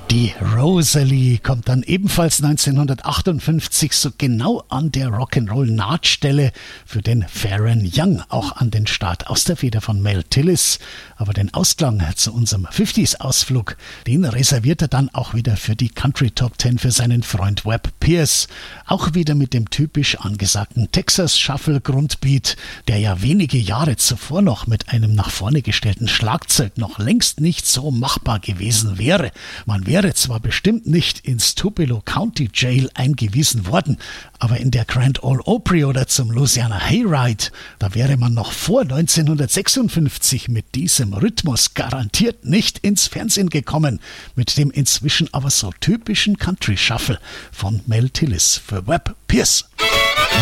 Die Rosalie kommt dann ebenfalls 1958 so genau an der Rock'n'Roll-Nahtstelle für den Faron Young auch an den Start aus der Feder von Mel Tillis. Aber den Ausklang zu unserem 50s-Ausflug, den reserviert er dann auch wieder für die Country Top 10 für seinen Freund Webb Pierce. Auch wieder mit dem typisch angesagten Texas Shuffle Grundbeat, der ja wenige Jahre zuvor noch mit einem nach vorne gestellten Schlagzeug noch längst nicht so machbar gewesen wäre. Man wäre zwar bestimmt nicht ins Tupelo County Jail eingewiesen worden, aber in der Grand Ole Opry oder zum Louisiana Hayride, da wäre man noch vor 1956 mit diesem Rhythmus garantiert nicht ins Fernsehen gekommen, mit dem inzwischen aber so typischen Country Shuffle von Mel Tillis für Webb Pierce.